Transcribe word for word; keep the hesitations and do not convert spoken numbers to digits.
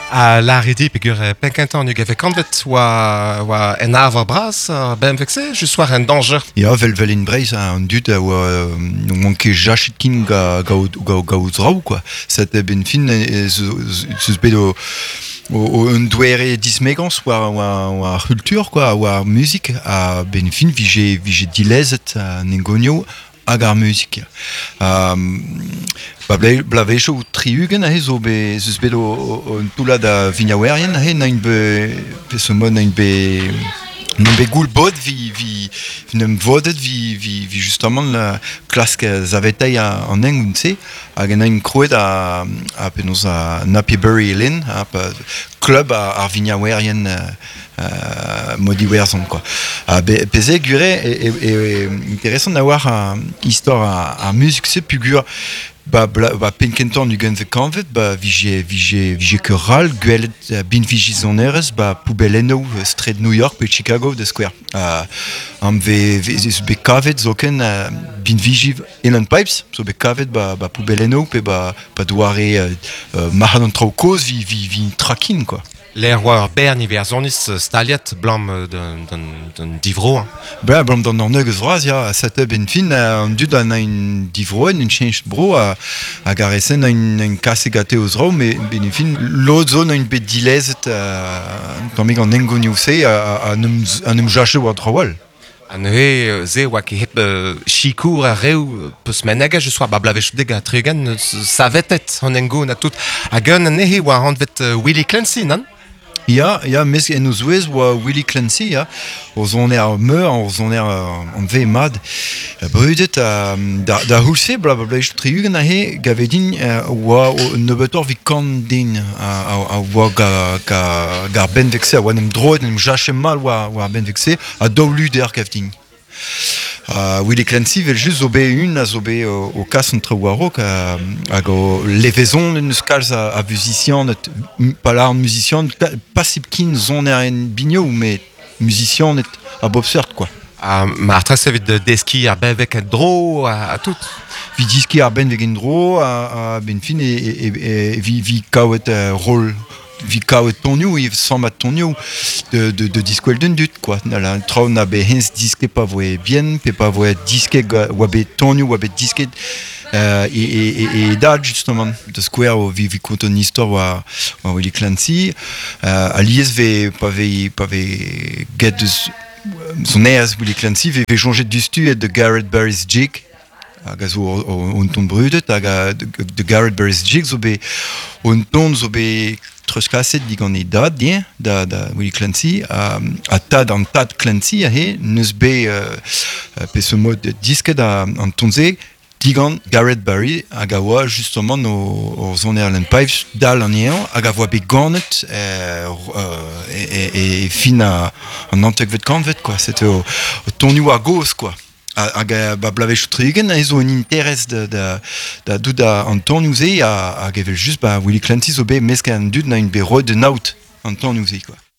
A la redi pegur penkentan nu gave kanvet wa wa en aver bras ben vexé just war un danger. Ja, vel vel in breiz an dud a oa no manke jachet kin ga ga ga ga oudraou quoi. Set ben fin eus bet o o un douere dismegans war war war culture quoi, war musique a ben fin vije vije dilezet nengonio hag ar musique. Um, ba blavejo triugen a he zo be zeus bet o un toula da vignaouerien a he na in be pe se mon na in be non be goul bod vi vi nem vodet vi vi vi justement la klask zavetei an eng un se hag en ein kroet a a penaos a Nappybury Lynn a club ar vignaouerien Uh, modi werzon quoi. Uh, be, peze gure e, e, e interesant d'avoir a histoire a, a musique se pugur ba bla, ba penkentan nu gen ze kanvet ba vije vije vije keral gwelet uh, bin vijizoneres ba poubeleno street New York pe Chicago de square. Uh, am ve ve be kavet zoken uh, bin vijiv Inland Pipes so be kavet ba ba poubeleno pe ba ba douare uh, uh, mahan an trao koz vi vi vi trakin quoi. L'air war bern iver zonis staliet blam d'un divro. Ba blam d'an an eus vraz ya set ben fin an dud an ein divroen un change bro a a garesen un un kase gate eus ro mais ben fin lo zone un bet dilezet quand meg an engonio se a nem a nem jache war trawal. An e ze oa ket hep chikour a reu peus menega je soa ba blavech deg a tregen savetet an engo na tout a gant an e oa an vet Willie Clancy nan? Ja, ja, mes en eus ouez oa Willie Clancy, ja, o zon er meur, o zon er an ve mad, brudet a da, da houlse, blablabla, je triugen a he, gavedin, oa o nebetor vi kant din, a oa gar ben vexe, a oa nem droet, nem jache mal oa ben vexe, a daoulu der gavdin. Uh, Willie Clancy vel just zo be un a zo be o, o kas an trewaro hag o levezon en eus kalz a, a musician pala an musician pasip kin zon er en bigno mais musician et a bob sert quoi. Uh, ma ar tres evit deski ar bevek et dro a, a tout. Vi diski ar ben vek en dro a, a ben fin e, e, e, e vi, vi kaoet uh, rol vi kaoet tonioù, e sambat tonioù de, de, de diskwel d'un dut, quoi. La traoù na be hens diske pa voe bien, pe pa voe diske oa be tonioù, oa be diske uh, e, e, e, e dad, justement, de square o vi, vi konton an istor oa, oa Willie Clancy. Uh, a liez ve pa ve, pa ve get deus son eaz Willie Clancy, ve ve jonget dustu et de Garrett Barry's Jig, hag a zo on ton brudet, hag a de, de Garrett Barry's Jig zo be on ton zo be treskaset digan e dad, dien, da, da Willie Clancy, a, a tad an tad Clancy a he, neus be uh, pe se mod disket a, an tonze, digan Garrett Barry, hag a oa justement o, o zon er Inland Pipes dal an ean, hag a oa be ganet e, e, e, e fin a, an antek vet kanvet, quoi, c'était o, o tonioù a goz, quoi. Hag ba blavech trigen a zo un interes da, da, da dud da an tonioù-se hag evel just ba Willie Clancy zo be mesk an dud na un be roed de naout an tonioù-se, quoi.